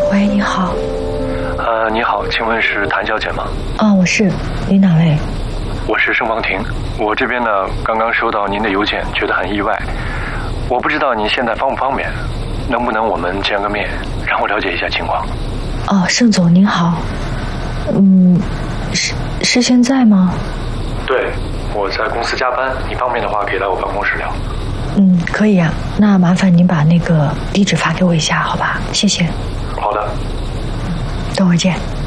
喂，你好。 你好，请问是谭小姐吗？ 我是。您哪位？ 我是盛芳婷，我这边呢刚刚收到您的邮件，觉得很意外。我不知道您现在方不方便，能不能我们见个面，让我了解一下情况？ 盛总您好。是现在吗？ 对，我在公司加班，你方便的话可以来我办公室聊。 可以啊，那麻烦您把那个地址发给我一下，好吧？谢谢。 好的。 等会儿见。